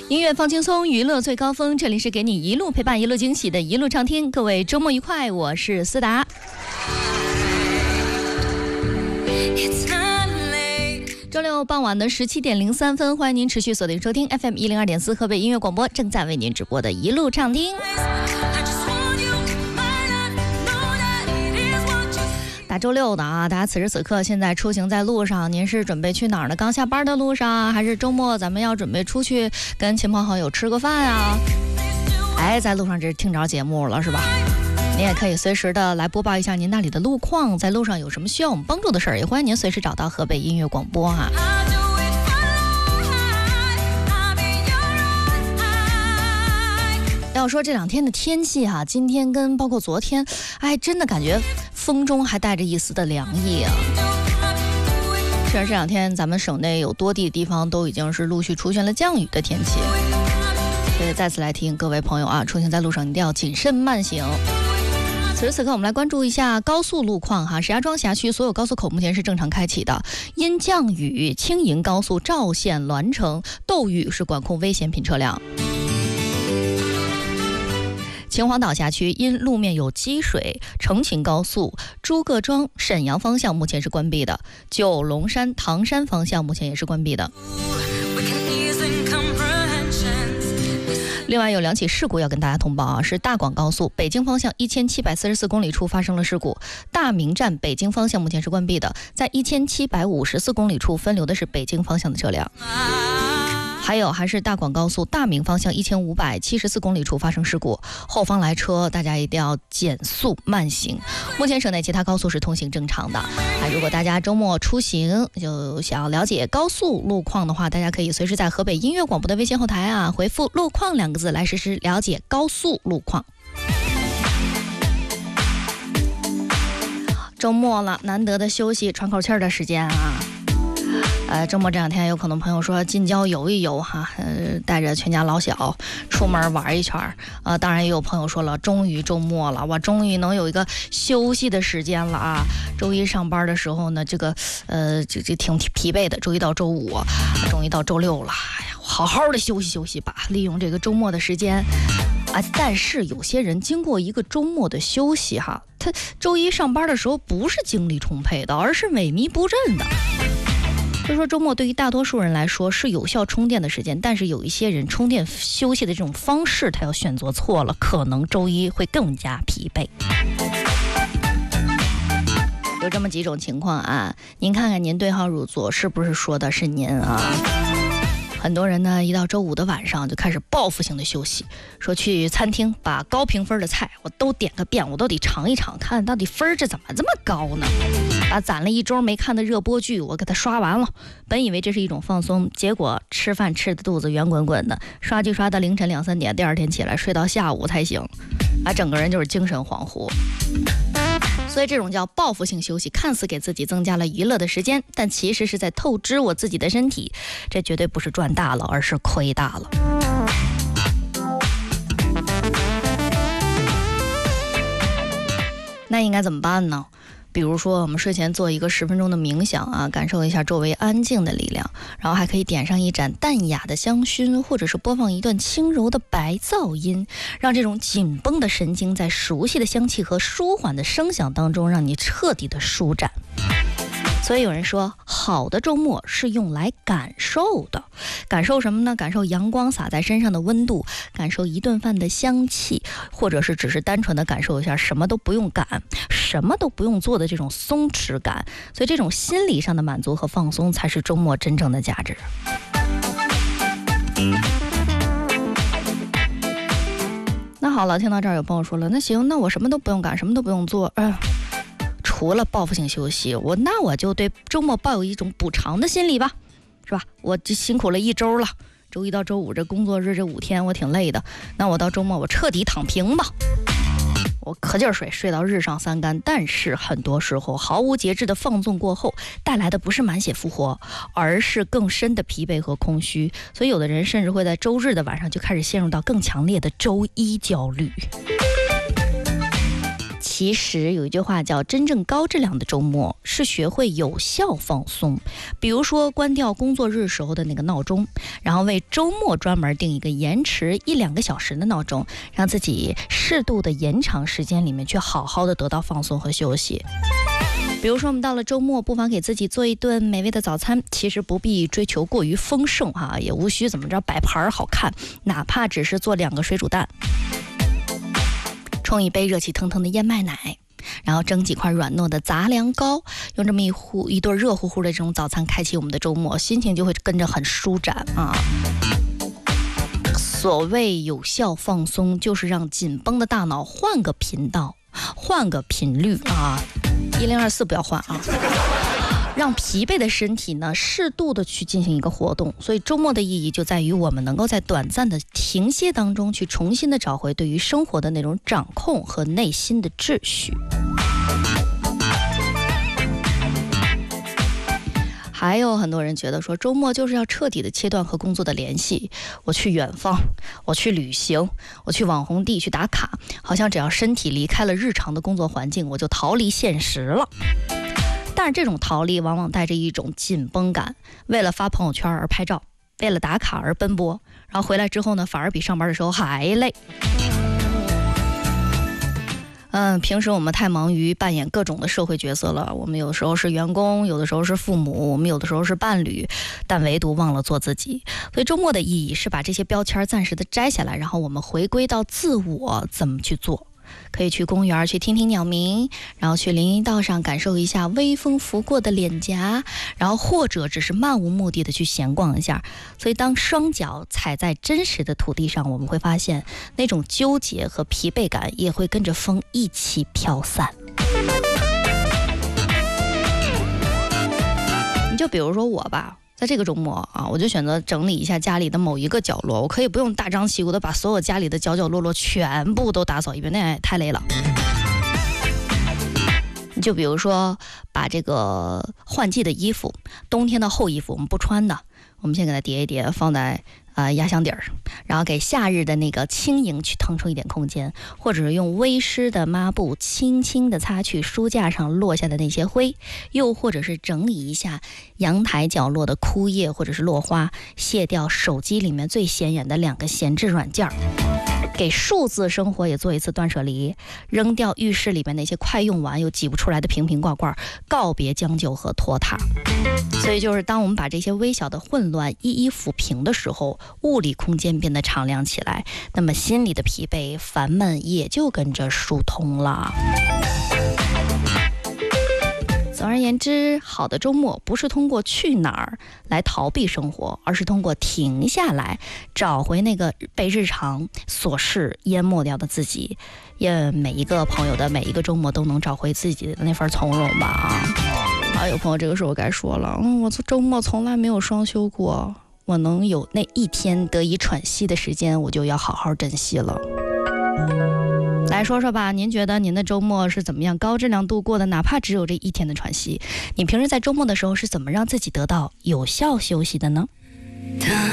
音乐放轻松，娱乐最高峰，这里是给你一路陪伴一路惊喜的一路畅听。各位周末愉快，我是思达。周六傍晚的17点03分，欢迎您持续锁定收听 FM 102.4河北音乐广播，正在为您直播的一路畅听。大周六的啊，大家此时此刻现在出行在路上，您是准备去哪儿呢？刚下班的路上，还是周末咱们要准备出去跟亲朋好友吃个饭啊？哎，在路上这听着节目了是吧？您也可以随时的来播报一下您那里的路况，在路上有什么需要我们帮助的事儿，也欢迎您随时找到河北音乐广播哈。要说这两天的天气哈，今天跟包括昨天，哎，真的感觉风中还带着一丝的凉意啊。虽然这两天咱们省内有多地方都已经是陆续出现了降雨的天气，所以再次来提醒各位朋友啊，出行在路上一定要谨慎慢行。此时此刻我们来关注一下高速路况哈，石家庄辖区所有高速口目前是正常开启的，因降雨，青银高速赵县栾城窦峪是管控危险品车辆。秦皇岛辖区因路面有积水，成秦高速诸葛庄沈阳方向目前是关闭的，九龙山唐山方向目前也是关闭的。另外有两起事故要跟大家通报啊，是大广高速北京方向1744公里处发生了事故，大明站北京方向目前是关闭的，在1754公里处分流的是北京方向的车辆。还有还是大广高速大明方向1574公里处发生事故，后方来车大家一定要减速慢行。目前省内其他高速是通行正常的如果大家周末出行就想要了解高速路况的话，大家可以随时在河北音乐广播的微信后台回复路况2个字来实时了解高速路况。周末了，难得的休息喘口气的时间周末这两天有可能朋友说近郊游一游哈，带着全家老小出门玩一圈当然也有朋友说了，终于周末了，我终于能有一个休息的时间了啊。周一上班的时候呢，这挺疲惫的，周一到周五，终于到周六了，哎呀，好好的休息休息吧，利用这个周末的时间但是有些人经过一个周末的休息哈，他周一上班的时候不是精力充沛的，而是萎靡不振的。就说周末对于大多数人来说是有效充电的时间，但是有一些人充电休息的这种方式他要选择错了，可能周一会更加疲惫。有这么几种情况您看看您对号入座，是不是说的是您很多人呢一到周五的晚上就开始报复性的休息，说去餐厅把高评分的菜我都点个遍，我都得尝一尝，看到底分这怎么这么高呢？把攒了一周没看的热播剧我给它刷完了，本以为这是一种放松，结果吃饭吃的肚子圆滚滚的，刷剧刷到凌晨2、3点，第二天起来睡到下午才醒整个人就是精神恍惚。所以这种叫报复性休息，看似给自己增加了娱乐的时间，但其实是在透支我自己的身体，这绝对不是赚大了，而是亏大了。那应该怎么办呢？比如说我们睡前做一个10分钟的冥想感受一下周围安静的力量，然后还可以点上一盏淡雅的香薰，或者是播放一段轻柔的白噪音，让这种紧绷的神经在熟悉的香气和舒缓的声响当中让你彻底的舒展。所以有人说，好的周末是用来感受的。感受什么呢？感受阳光洒在身上的温度，感受一顿饭的香气，或者是只是单纯的感受一下什么都不用赶，什么都不用做的这种松弛感。所以这种心理上的满足和放松才是周末真正的价值。那好了，听到这儿有朋友说了，那行，那我什么都不用赶，什么都不用做除了报复性休息，那我就对周末抱有一种补偿的心理吧，是吧？我这辛苦了一周了，周一到周五这工作日这5天我挺累的，那我到周末我彻底躺平吧，我可劲儿睡到日上3竿。但是很多时候毫无节制的放纵过后带来的不是满血复活，而是更深的疲惫和空虚。所以有的人甚至会在周日的晚上就开始陷入到更强烈的周一焦虑。 其实有一句话叫真正高质量的周末是学会有效放松，比如说关掉工作日时候的那个闹钟，然后为周末专门定一个延迟1-2个小时的闹钟，让自己适度的延长时间里面去好好的得到放松和休息。比如说我们到了周末，不妨给自己做一顿美味的早餐，其实不必追求过于丰盛也无需怎么着摆盘好看，哪怕只是做2个水煮蛋，冲一杯热气腾腾的燕麦奶，然后蒸几块软糯的杂粮糕，用这么一顿热乎乎的这种早餐开启我们的周末，心情就会跟着很舒展所谓有效放松，就是让紧绷的大脑换个频道，换个频率1024不要换让疲惫的身体呢适度的去进行一个活动。所以周末的意义就在于我们能够在短暂的停歇当中去重新的找回对于生活的那种掌控和内心的秩序。还有很多人觉得说周末就是要彻底的切断和工作的联系，我去远方，我去旅行，我去网红地去打卡，好像只要身体离开了日常的工作环境，我就逃离现实了。但是这种逃离往往带着一种紧绷感，为了发朋友圈而拍照，为了打卡而奔波，然后回来之后呢，反而比上班的时候还累。平时我们太忙于扮演各种的社会角色了，我们有的时候是员工，有的时候是父母，我们有的时候是伴侣，但唯独忘了做自己。所以周末的意义是把这些标签暂时的摘下来，然后我们回归到自我怎么去做。可以去公园去听听鸟鸣，然后去林荫道上感受一下微风拂过的脸颊，然后或者只是漫无目的的去闲逛一下。所以当双脚踩在真实的土地上，我们会发现那种纠结和疲惫感也会跟着风一起飘散。你就比如说我吧，在这个周末我就选择整理一下家里的某一个角落，我可以不用大张旗鼓的把所有家里的角角落落全部都打扫一遍，那也太累了。你就比如说把这个换季的衣服，冬天的厚衣服我们不穿的，我们先给它叠一叠，放在压箱底儿，然后给夏日的那个轻盈去腾出一点空间，或者是用微湿的抹布轻轻的擦去书架上落下的那些灰，又或者是整理一下阳台角落的枯叶或者是落花，卸掉手机里面最显眼的2个闲置软件，给数字生活也做一次断舍离，扔掉浴室里面那些快用完又挤不出来的瓶瓶罐罐，告别将就和拖沓。所以就是当我们把这些微小的混乱一一抚平的时候，物理空间变得敞亮起来，那么心里的疲惫烦闷也就跟着疏通了。总而言之，好的周末不是通过去哪儿来逃避生活，而是通过停下来找回那个被日常琐事淹没掉的自己。愿每一个朋友的每一个周末都能找回自己的那份从容吧有朋友这个时候该说了，我周末从来没有双休过，我能有那一天得以喘息的时间，我就要好好珍惜了。来说说吧，您觉得您的周末是怎么样高质量度过的？哪怕只有这一天的喘息，你平时在周末的时候是怎么让自己得到有效休息的呢？